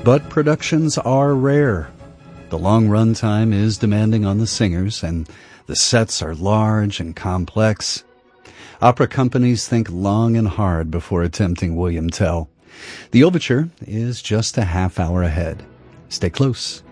But productions are rare. The long run time is demanding on the singers, and the sets are large and complex. Opera companies think long and hard before attempting William Tell. The overture is just a half hour ahead. Stay close.